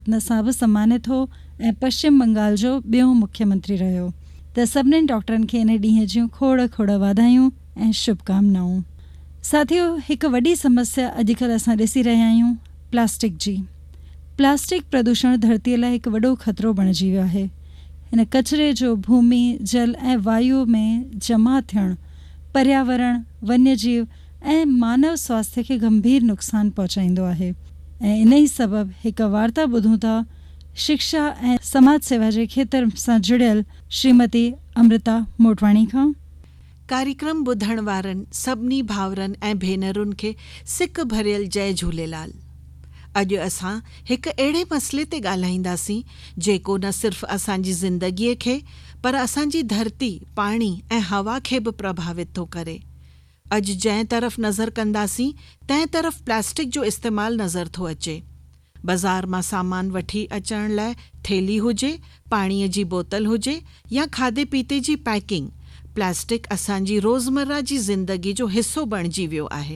न सां बि सम्मानित हो ऐं पश्चिम बंगाल जो ॿियों मुख्यमंत्री रहियो। त सभिनीनि डॉक्टरनि खे इन ॾींहं जूं खोड़ खोड़ वाधायूं ऐं शुभकामनाऊं। साथियो, हिकु वॾी समस्या अॼुकल्ह असां ॾिसी रहिया आहियूं प्लास्टिक जी। प्लास्टिक प्रदूषण धरतीअ लाइ हिकु वॾो ख़तरो बणिजी वियो आहे। हिन कचिरे जो भूमि, जल ऐं वायु में जमा थियणु पर्यावरण, वन्यजीव ऐं मानव स्वास्थ्य खे गंभीर नुक़सान पहुचाईंदो आहे। ऐं इन ई सबबु हिकु वार्ता ॿुधूं था शिक्षा ऐं समाज सेवा जे खेत्र सां जुड़ियल श्रीमती अमृता मोटवाणी खां। कार्यक्रम ॿुधण वारनि सभिनी भाउरनि ऐं भेनरुनि खे सिक भरियल जय झूलेलाल। अॼु असां हिकु अहिड़े मसइले ते ॻाल्हाईंदासीं जेको न सिर्फ़ु असांजी ज़िंदगीअ खे पर असांजी धरती, पाणी ऐं हवा खे बि प्रभावित थो करे। अॼु जंहिं तरफ़ नज़र कंदासीं तंहिं तरफ़ प्लास्टिक जो इस्तेमालु नज़र थो अचे। बाज़ार मां सामान वठी अचण लाइ थेली हुजे, पाणीअ जी बोतल हुजे या खाधे पीते जी पैकिंग, प्लास्टिक असांजी रोज़मर्रा जी ज़िंदगी जो हिसो बणिजी वियो आहे।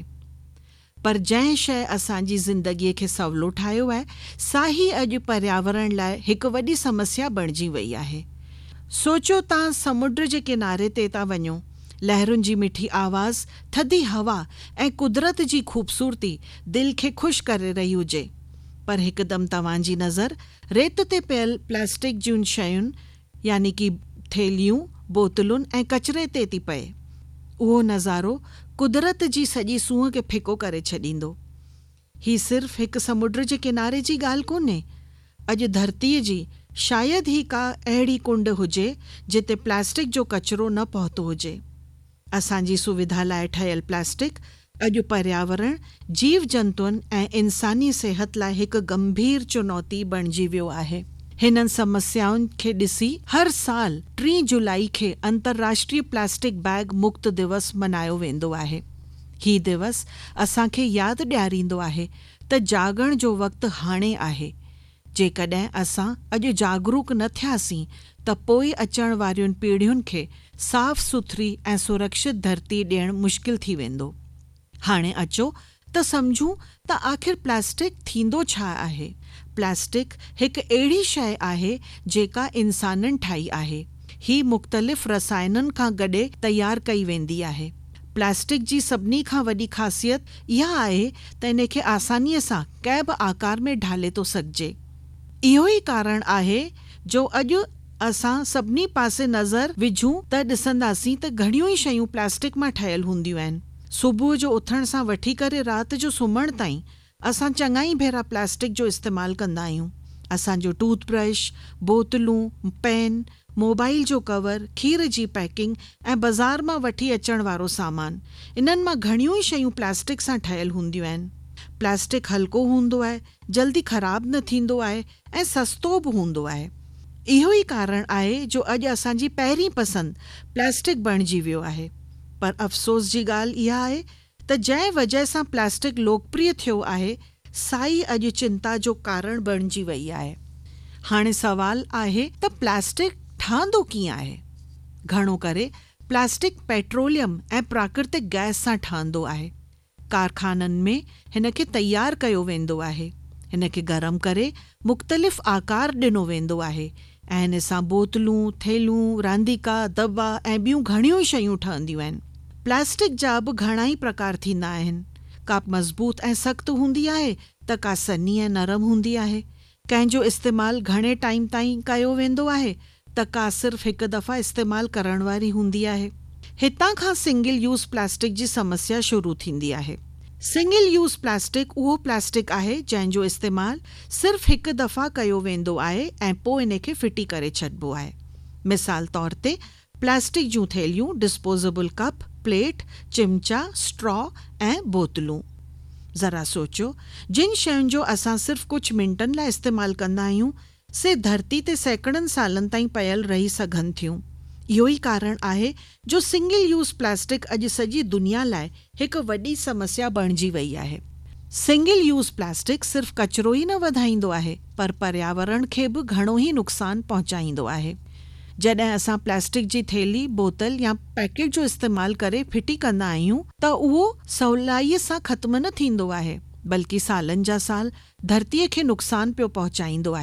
पर जंहिं शइ असांजी ज़िंदगीअ खे सवलो ठाहियो आहे, साही अॼु पर्यावरण लाइ हिकु वॾी समस्या बणिजी वई आहे। सोचो तव्हां समुंड जे किनारे ते था वञो, लहरुनि जी मिठी आवाज़, थधी हवा ऐं कुदरत जी ख़ूबसूरती दिलि खे ख़ुशि करे रही हुजे, पर हिकदमि तव्हांजी नज़र रेत ते पियल प्लास्टिक जूं शयुनि यानी कि थेलियूं, बोतलुनि ऐं कचिरे ते थी पए। उहो नज़ारो कुदरत जी सॼी सूंहं खे फिको करे छॾींदो। ही सिर्फ़ु हिकु समुंड जे किनारे जी ॻाल्हि कोन्हे। अॼु धरतीअ जी शायदि ही का अहिड़ी कुंड हुजे जिते प्लास्टिक जो कचिरो न पहुतो हुजे। असांजी सुविधा लाइ ठहियल प्लास्टिक अॼु पर्यावरण, जीव जंतुअनि ऐं इंसानी सिहत लाइ हिकु गंभीर चुनौती बणिजी वियो आहे। हिननि समस्याउनि खे ॾिसी हर साल 3 जुलाई खे अंतर्राष्ट्रीय प्लास्टिक बैग मुक्त दिवस मनायो वेंदो आहे। ही दिवस असांखे यादि ॾियारींदो आहे त जागण जो वक़्तु हाणे आहे। जेकॾहिं असां अॼु जागरूक न थियासीं त पोइ अचण वारियुनि पीढ़ियुनि खे साफ़ सुथरी ऐं सुरक्षित धरती ॾियणु मुश्किल थी वेंदो। हाणे अचो त सम्झूं त आख़िर प्लास्टिक थींदो छा आहे। प्लास्टिक हिकु अहिड़ी शइ आहे जेका इंसाननि ठाही आहे। ही मुख़्तलिफ़ रसायननि खां गॾे तयारु कई वेंदी आहे। प्लास्टिक जी सभिनी खां वॾी ख़ासियत इहा आहे त इन खे आसानीअ सां कंहिं बि आकार में ढाले थो सघिजे। इहो ई कारण आहे जो अॼु असां सभिनी पासे नज़र विझूं त ॾिसंदासीं त घणियूं ई शयूं प्लास्टिक मां ठहियल हूंदियूं आहिनि। सुबुह जो उथण सां वठी करे राति जो सुम्हण ताईं असां चङा ई भेरा प्लास्टिक जो इस्तेमालु कंदा आहियूं। असांजो टूथब्रश, बोतलूं, पेन, मोबाइल जो कवर, खीर जी पैकिंग ऐं बाज़ार मां वठी अचण वारो सामान, इन्हनि मां घणियूं ई शयूं प्लास्टिक सां ठहियल हूंदियूं आहिनि। प्लास्टिक हल्को हूंदो आहे, जल्दी ख़राब न थींदो आहे ऐं सस्तो बि हूंदो आहे। इहो ई कारण आहे जो अॼु असांजी पहिरीं पसंदि प्लास्टिक बणिजी वियो आहे। पर अफ़सोस जी ॻाल्हि इहा आहे त जंहिं वजह सां प्लास्टिक लोकप्रिय थियो आहे, साई अॼु चिंता जो कारण बणिजी वई आहे। हाणे सवाल आहे त प्लास्टिक ठहंदो कीअं आहे। घणो करे प्लास्टिक पेट्रोलियम ऐं प्राकृतिक गैस सां ठहंदो आहे। कारखाननि में हिन खे तयारु कयो वेंदो आहे। हिन खे गरम करे मुख़्तलिफ़ आकार ॾिनो वेंदो आहे ऐं हिन सां बोतलूं, थेलियूं, रांदीका, दॿा ऐं ॿियूं घणियूं ई शयूं ठहंदियूं आहिनि। प्लास्टिक जा बि घणा ई प्रकार थींदा आहिनि। का मज़बूत ऐं सख़्तु हूंदी आहे त का सन्ही ऐं नरम हूंदी आहे। कंहिंजो इस्तेमालु घणे टाइम ताईं कयो वेंदो आहे त का सिर्फ़ु हिकु दफ़ा इस्तेमालु करण वारी हूंदी आहे। हितां खां सिंगल यूज़ प्लास्टिक जी समस्या शुरू थींदी आहे। सिंगल यूज़ प्लास्टिक उहो प्लास्टिक आहे जंहिंजो इस्तेमालु सिर्फ़ु हिकु दफ़ा कयो वेंदो आहे ऐं पोइ इन खे फिटी करे छॾिबो आहे। मिसाल तौर ते प्लास्टिक जूं थेलियूं, डिस्पोजेबल कप, प्लेट, चिमचा, स्ट्रॉ ऐं बोतलूं। ज़रा सोचो, जिन शयुनि जो असां सिर्फ़ु कुझु मिंटनि लाइ इस्तेमालु कंदा आहियूं, से धरती ते सैकड़नि सालनि ताईं पयल रही सघनि थियूं। इहो ई कारण आहे जो सिंगल यूज़ प्लास्टिक अॼु सॼी दुनिया लाइ हिकु वॾी समस्या बणिजी वई आहे। सिंगल यूज़ प्लास्टिक सिर्फ़ु कचिरो ई न वधाईंदो आहे, पर पर्यावरण खे बि घणो ई नुक़सानु पहुचाईंदो आहे। जॾहिं असां प्लास्टिक जी थेली, बोतल या पैकेट जो इस्तेमालु करे फिटी कंदा आहियूं त उहो सवलाईअ सां ख़त्म न थींदो आहे, बल्कि सालनि जा साल धरतीअ खे नुक़सान पियो पहुचाईंदो आहे।